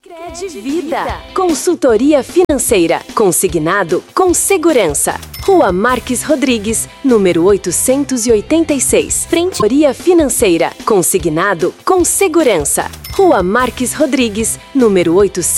Credvida. Consultoria financeira. Consignado com segurança. Rua Marques Rodrigues, número 886. Consultoria financeira. Consignado com segurança. Rua Marques Rodrigues, número 886.